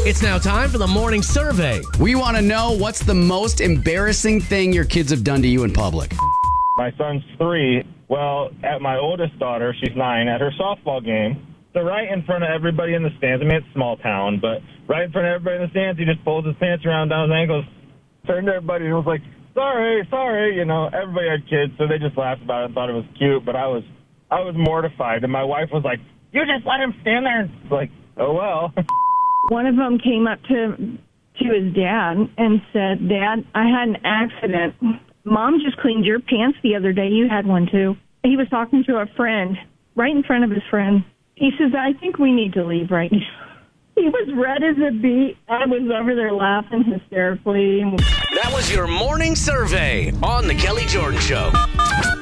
It's now time for the morning survey. We want to know what's the most embarrassing thing your kids have done to you in public. My son's 3. Well, at my oldest daughter, she's 9, at her softball game, so right in front of everybody in the stands, I mean, it's a small town, but right in front of everybody in the stands, he just pulls his pants around down his ankles, turned to everybody and was like, sorry, you know, everybody had kids, so they just laughed about it and thought it was cute, but I was mortified, and my wife was like, you just let him stand there, and it's like, oh well. One of them came up to his dad and said, Dad, I had an accident. Mom just cleaned your pants the other day. You had one too. He was talking to a friend right in front of his friend. He says, I think we need to leave right now. He was red as a beet. I was over there laughing hysterically. That was your morning survey on The Kelly Jordan Show.